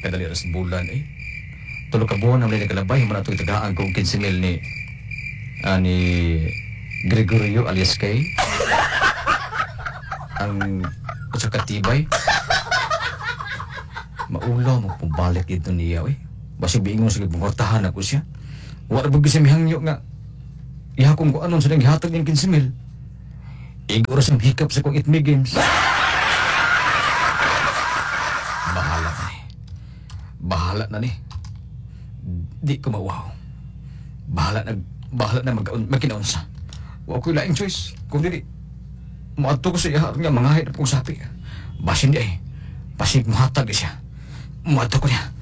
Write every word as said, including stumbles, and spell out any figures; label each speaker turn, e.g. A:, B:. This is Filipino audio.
A: kadali ras bulan eh. Tulo ka buwan ang nila kalabay man ato itagaan kong fifteen mil ni ani Gregorio alias Kay. Ang usa ka tibay. Maulaw mo pabalik dito niya eh. Basi biingon sige pangortahan ako siya. Wa ra bugis mihangyo nga. Iha kung ko anon sa gihatag ning fifteen mil. Igor sa hikap sa kong itmi games. Bahala na ni. Bahala na ni. Di ko mawaw. Bahala na, bahala na mag magkinaunsa. Wa ko laing choice. Kung dili, maadto ko sa iya nga mga hit kong sapi. Basin di ay. Pasig muhatag siya. Maadto ko niya.